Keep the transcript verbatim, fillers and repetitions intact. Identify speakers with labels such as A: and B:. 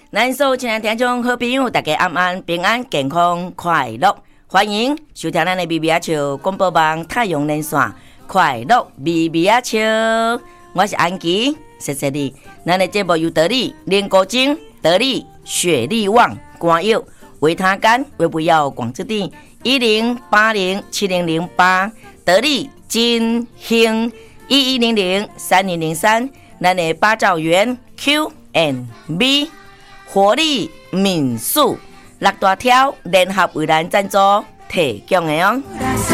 A: 咱所有亲爱听众好朋友，大家安安平安健康快乐，欢迎收听咱的咪咪仔笑广播网太阳连线快乐咪咪仔笑，我是安琪，谢谢你。咱的节目由得力莲果精、得力雪力旺、肝药、维他甘、维不药广之地一零八零七零零八，得力金兴一一零零三零零三，咱的八兆元 Q and B。活力民宿六大条联合为咱赞助提供的哦。